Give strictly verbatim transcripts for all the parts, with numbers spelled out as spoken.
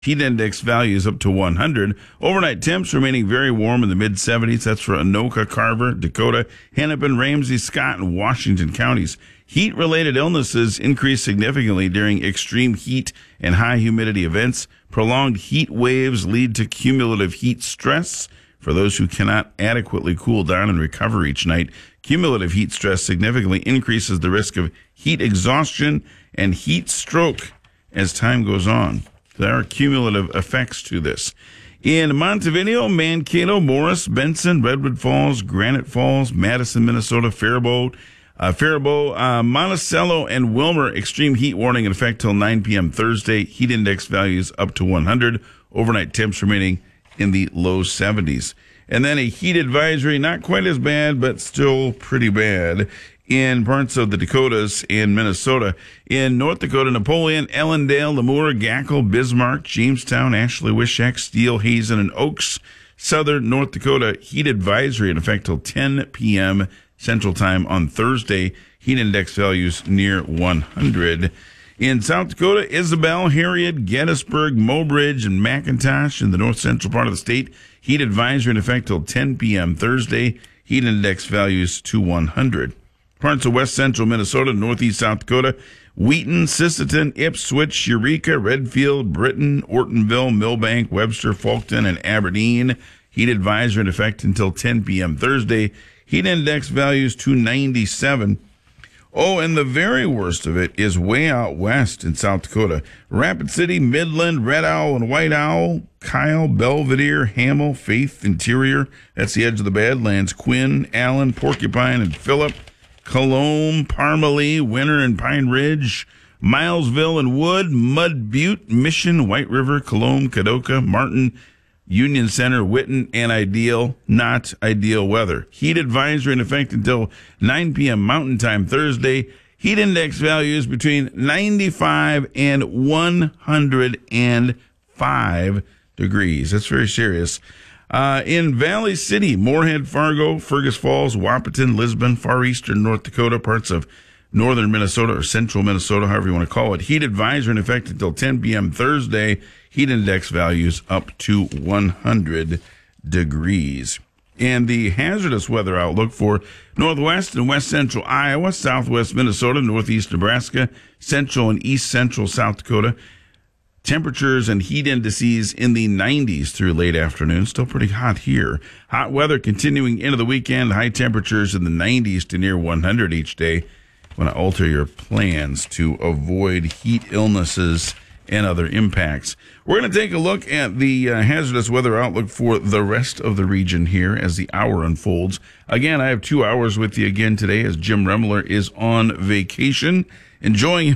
Heat index values up to one hundred. Overnight temps remaining very warm in the mid seventies. That's for Anoka, Carver, Dakota, Hennepin, Ramsey, Scott, and Washington counties. Heat-related illnesses increase significantly during extreme heat and high humidity events. Prolonged heat waves lead to cumulative heat stress. For those who cannot adequately cool down and recover each night, cumulative heat stress significantly increases the risk of heat exhaustion and heat stroke as time goes on. There are cumulative effects to this. In Montevideo, Mankato, Morris, Benson, Redwood Falls, Granite Falls, Madison, Minnesota, Faribault, uh, Faribault, uh, Monticello, and Wilmer, extreme heat warning in effect till nine p.m. Thursday. Heat index values up to one hundred. Overnight temps remaining in the low seventies. And then a heat advisory, not quite as bad, but still pretty bad, in parts of the Dakotas and Minnesota. In North Dakota, Napoleon, Ellendale, Lemoore, Gackle, Bismarck, Jamestown, Ashley, Wishek, Steele, Hazen, and Oaks. Southern North Dakota, heat advisory in effect till ten p.m. Central Time on Thursday. Heat index values near one hundred. In South Dakota, Isabel, Harriet, Gettysburg, Mobridge, and McIntosh in the north central part of the state. Heat advisory in effect till ten p.m. Thursday. Heat index values to one hundred. Parts of west central Minnesota, northeast South Dakota, Wheaton, Sisseton, Ipswich, Eureka, Redfield, Britton, Ortonville, Millbank, Webster, Fulton, and Aberdeen. Heat advisory in effect until ten p.m. Thursday. Heat index values to ninety-seven. Oh, and the very worst of it is way out west in South Dakota. Rapid City, Midland, Red Owl, and White Owl, Kyle, Belvedere, Hamel, Faith, Interior. That's the edge of the Badlands. Quinn, Allen, Porcupine, and Phillip. Colombe, Parmalee, Winter, and Pine Ridge. Milesville and Wood, Mud Butte, Mission, White River, Colombe, Kadoka, Martin, Union Center, Witten, and Ideal. Not ideal weather. Heat advisory in effect until nine p.m. Mountain Time Thursday. Heat index values between ninety-five and one hundred five degrees. That's very serious. Uh, in Valley City, Moorhead, Fargo, Fergus Falls, Wahpeton, Lisbon, far eastern North Dakota, parts of northern Minnesota or central Minnesota, however you want to call it. Heat advisory in effect until ten p.m. Thursday. Heat index values up to one hundred degrees. And the hazardous weather outlook for northwest and west central Iowa, southwest Minnesota, northeast Nebraska, central and east central South Dakota. Temperatures and heat indices in the nineties through late afternoon. Still pretty hot here. Hot weather continuing into the weekend. High temperatures in the nineties to near one hundred each day. Want to alter your plans to avoid heat illnesses and other impacts. We're going to take a look at the uh, hazardous weather outlook for the rest of the region here as the hour unfolds. Again, I have two hours with you again today as Jim Remler is on vacation, enjoying.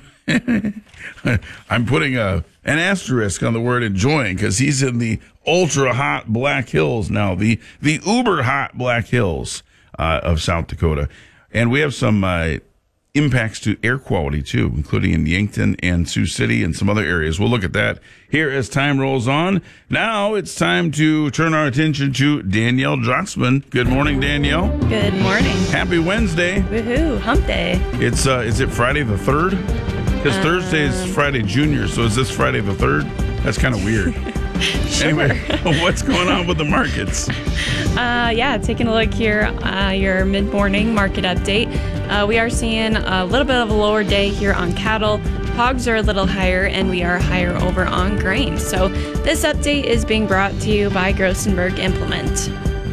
I'm putting a an asterisk on the word enjoying because he's in the ultra hot Black Hills now, the the uber hot Black Hills uh, of South Dakota, and we have some uh, impacts to air quality too, including in Yankton and Sioux City and some other areas. We'll look at that here as time rolls on. Now it's time to turn our attention to Danielle Drotzman. Good morning, Danielle. Good morning. Happy Wednesday. Woohoo! Hump day. It's uh, is it Friday the third? Because um, Thursday is Friday Junior, so is this Friday the third? That's kind of weird. Sure. Anyway, what's going on with the markets? Uh, yeah, taking a look here, uh, your mid-morning market update. Uh, we are seeing a little bit of a lower day here on cattle. Hogs are a little higher, and we are higher over on grain. So this update is being brought to you by Grossenberg Implement.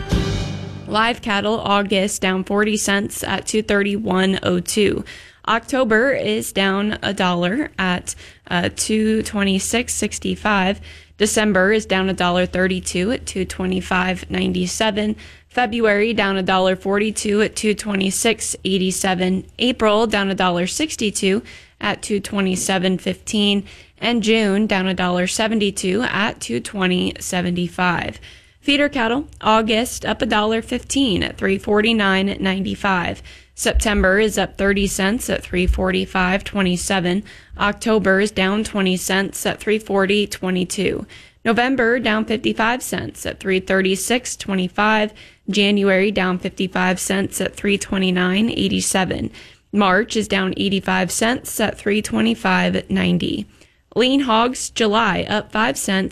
Live cattle, August down forty cents at two thirty-one oh two. October is down a dollar at uh, two twenty-six sixty-five. December is down a dollar thirty-two at two twenty-five ninety-seven. February down a dollar forty-two at two twenty-six eighty-seven. April down a dollar sixty-two at two twenty-seven fifteen, and June down a dollar seventy-two at two twenty seventy-five. Feeder cattle, August up a dollar fifteen at three forty-nine ninety-five. September is up thirty cents at three forty-five twenty-seven. October is down twenty cents at three forty twenty-two. November down fifty-five cents at three thirty-six twenty-five. January down fifty-five cents at three twenty-nine eighty-seven. March is down eighty-five cents at three twenty-five ninety. Lean hogs July up five cents.